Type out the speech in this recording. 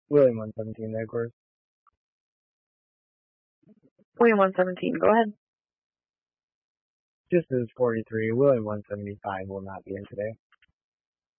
William 117 there, of course. William 117, go ahead. Just as 43, William 175 will not be in today.